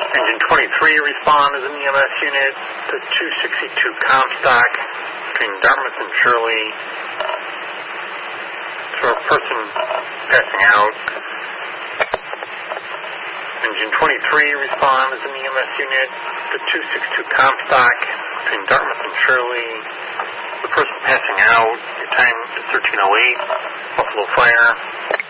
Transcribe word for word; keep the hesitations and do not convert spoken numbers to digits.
Engine twenty-three, respond as an E M S unit to two sixty-two Comstock between Dartmouth and Shirley. So a person passing out. Engine twenty-three, respond as an E M S unit to two sixty-two Comstock between Dartmouth and Shirley. The person passing out, your time is thirteen oh eight, Buffalo Fire.